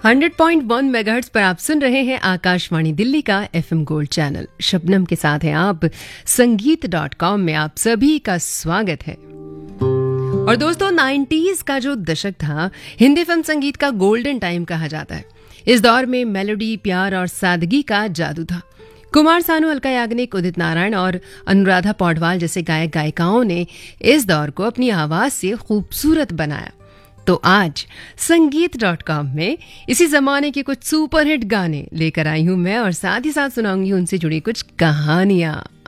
100.1 megahertz पर आप सुन रहे हैं आकाशवाणी दिल्ली का एफएम गोल्ड चैनल। शबनम के साथ हैं आप। संगीत.com में आप सभी का स्वागत है। और दोस्तों, 90s का जो दशक था, हिंदी फिल्म संगीत का गोल्डन टाइम कहा जाता है। इस दौर में मेलोडी, प्यार और सादगी का जादू था। कुमार सानू, अलका याग्निक, उदित नारायण और अनुराधा पौडवाल जैसे गायक गायिकाओं ने इस दौर को अपनी आवाज से खूबसूरत बनाया। तो आज संगीत.com में इसी जमाने के कुछ सुपरहिट गाने लेकर आई हूं मैं, और साथ ही साथ सुनाऊंगी उनसे जुड़ी कुछ कहानियां।